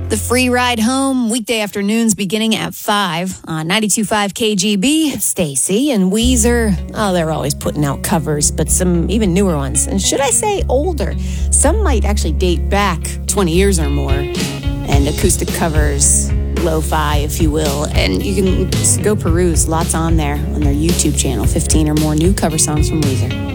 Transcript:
The free ride home, weekday afternoons beginning at 5 on 92.5 KGB. It's Stacy and Weezer. Oh, they're always putting out covers, but some even newer ones. And should I say older? Some might actually date back 20 years or more. And acoustic covers, lo-fi, if you will. And you can just go peruse. Lots on there on their YouTube channel. 15 or more new cover songs from Weezer.